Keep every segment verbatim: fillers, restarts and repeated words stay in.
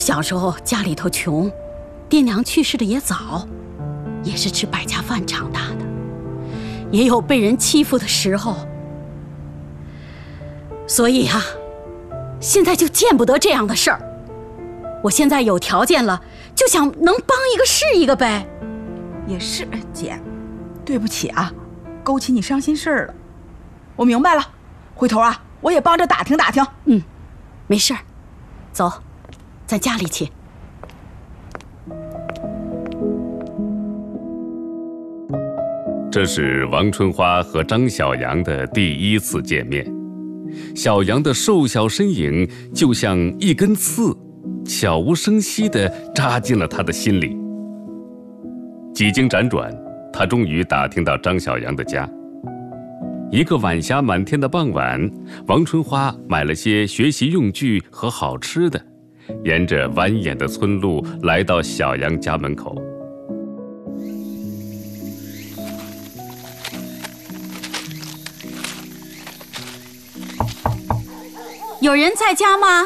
小时候家里头穷，爹娘去世的也早，也是吃百家饭长大的，也有被人欺负的时候。所以啊，现在就见不得这样的事儿。我现在有条件了，就想能帮一个是一个呗。 也是，姐，对不起啊，勾起你伤心事儿了。我明白了，回头啊，我也帮着打听打听。 嗯，没事儿，走，咱家里去。 这是王春花和张小阳的第一次见面。小阳的瘦小身影就像一根刺，悄无声息地扎进了他的心里。几经辗转，他终于打听到张小阳的家。一个晚霞满天的傍晚，王春花买了些学习用具和好吃的，沿着蜿蜒的村路来到小阳家门口。 有人在家吗？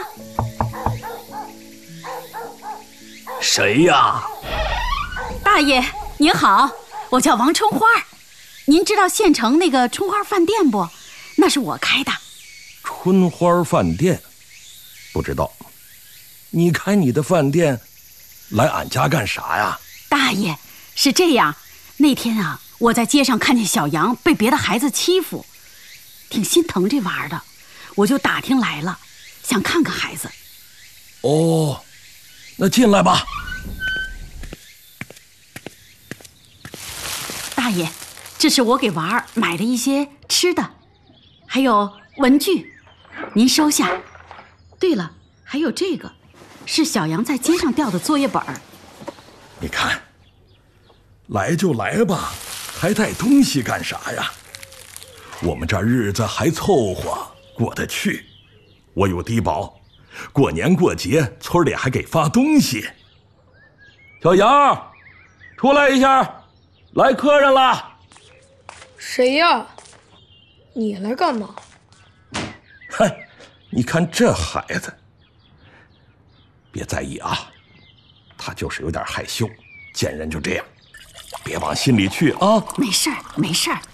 谁呀？ 大爷您好，我叫王春花。您知道县城那个春花饭店不？那是我开的。 春花饭店？不知道。你开你的饭店来俺家干啥呀？ 大爷，是这样，那天啊，我在街上看见小杨被别的孩子欺负，挺心疼这娃儿的，我就打听来了，想看看孩子。 哦，那进来吧。 大爷，这是我给娃儿买的一些吃的，还有文具，您收下。对了，还有这个，是小杨在街上掉的作业本。 你看，来就来吧，还带东西干啥呀？我们这日子还凑合过得去，我有低保，过年过节村里还给发东西。小杨，出来一下，来客人了。 谁呀？你来干嘛？ 哼，你看这孩子，别在意啊，他就是有点害羞，见人就这样，别往心里去啊。 没事儿，没事儿。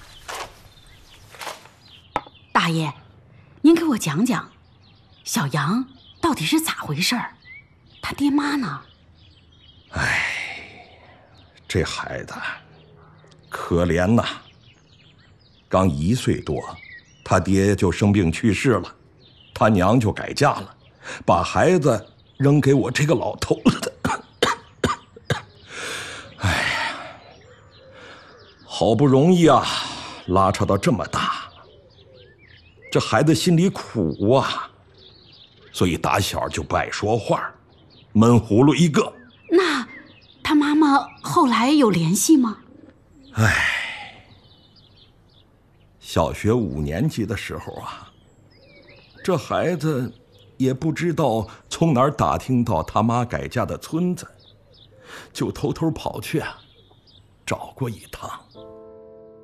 大爷，您给我讲讲，小杨到底是咋回事儿？他爹妈呢？ 哎，这孩子可怜呐，刚一岁多，他爹就生病去世了，他娘就改嫁了，把孩子扔给我这个老头子。哎呀，好不容易啊，拉扯到这么大，这孩子心里苦啊，所以打小就不爱说话，闷葫芦一个。 那他妈妈后来有联系吗？ 唉，小学五年级的时候啊，这孩子也不知道从哪儿打听到他妈改嫁的村子，就偷偷跑去啊，找过一趟。